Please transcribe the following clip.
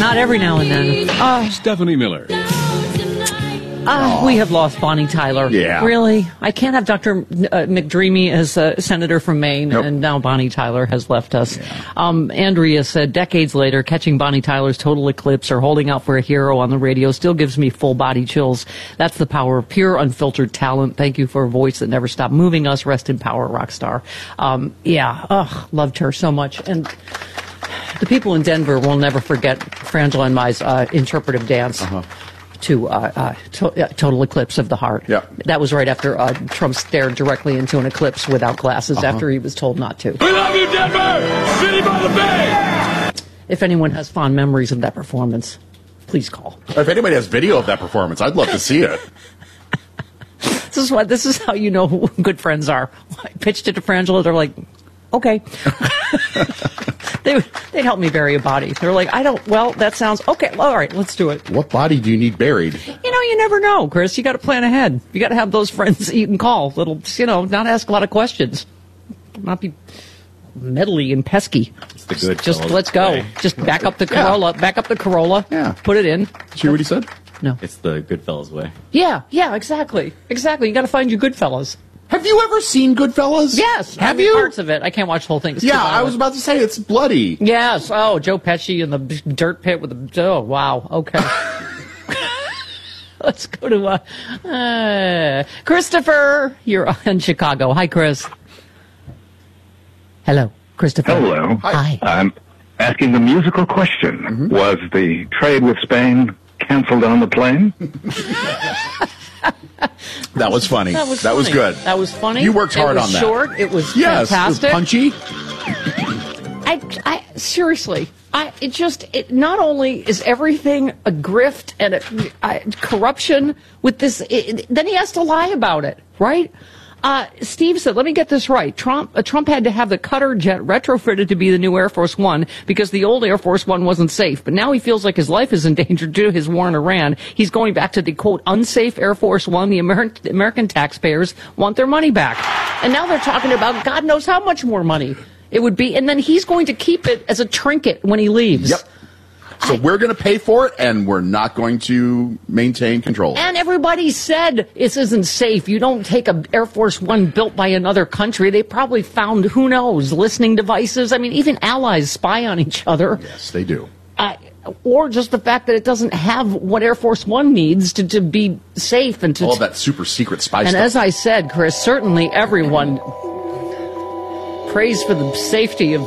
Not every now and then. Stephanie Miller. We have lost Bonnie Tyler. Yeah. Really? I can't have Dr. McDreamy as a senator from Maine, Nope. and now Bonnie Tyler has left us. Yeah. Andrea said, decades later, catching Bonnie Tyler's total eclipse or holding out for a hero on the radio still gives me full body chills. That's the power of pure, unfiltered talent. Thank you for a voice that never stopped moving us. Rest in power, rock star. Loved her so much. And the people in Denver will never forget Frangela and Mai's interpretive dance. To total eclipse of the heart. Yeah. That was right after Trump stared directly into an eclipse without glasses after he was told not to. We love you, Denver! City by the Bay! If anyone has fond memories of that performance, please call. If anybody has video of that performance, I'd love to see it. This is how you know who good friends are. I pitched it to Frangela, they're like, okay. They'd help me bury a body. They're like, that sounds, okay, all right, let's do it. What body do you need buried? You never know, Chris. You got to plan ahead. You got to have those friends that you can call. That'll, not ask a lot of questions. Not be meddly and pesky. It's the good Just fellas let's go. way. Just back up the Corolla. Back up the Corolla. Yeah. Put it in. Did you hear what he said? No. It's the Goodfellas way. Yeah, exactly. You got to find your good fellas. Have you ever seen Goodfellas? Yes. Have you? Parts of it. I can't watch the whole thing. It's too Yeah, I violent. was about to say it's bloody. Yes. Oh, Joe Pesci in the dirt pit with the. Oh, wow. Okay. Let's go to Christopher. You're in Chicago. Hi, Chris. Hello, Christopher. Hello. Hi. I'm asking a musical question. Was the trade with Spain canceled on the plane? That was funny. That was funny. good. That was funny. You worked hard it was on that. Short. It was Yes, fantastic. it was punchy. I seriously, not only is everything a grift and corruption with this, then he has to lie about it, right? Steve said, let me get this right. Trump had to have the Qatar jet retrofitted to be the new Air Force One because the old Air Force One wasn't safe. But now he feels like his life is in danger due to his war in Iran. He's going back to the, quote, unsafe Air Force One. The American taxpayers want their money back. And now they're talking about God knows how much more money it would be. And then he's going to keep it as a trinket when he leaves. Yep. So we're going to pay for it, and we're not going to maintain control. And everybody said this isn't safe. You don't take an Air Force One built by another country. They probably found, who knows, listening devices. I mean, even allies spy on each other. Yes, they do. Or just the fact that it doesn't have what Air Force One needs to be safe. And to all that super secret spy and stuff. as I said, Chris, certainly everyone prays for the safety of